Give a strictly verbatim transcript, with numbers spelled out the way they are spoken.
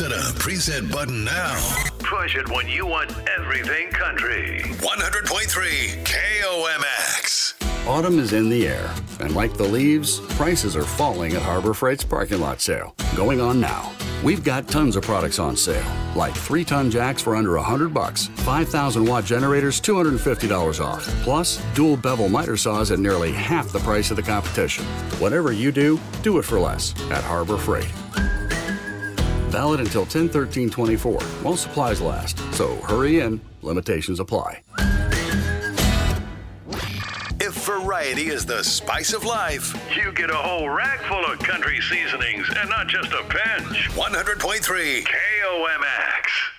Listen up. Preset button now. Push it when you want everything country. one hundred point three K O M X. Autumn is in the air, and like the leaves, prices are falling at Harbor Freight's parking lot sale, going on now. We've got tons of products on sale, like three-ton jacks for under one hundred bucks, five thousand watt generators, two hundred fifty dollars off, plus dual bevel miter saws at nearly half the price of the competition. Whatever you do, do it for less at Harbor Freight. Valid until ten thirteen twenty-four while supplies last, so hurry in. Limitations apply. If variety is the spice of life, You get a whole rack full of country seasonings and not just a pinch. one hundred point three K O M X.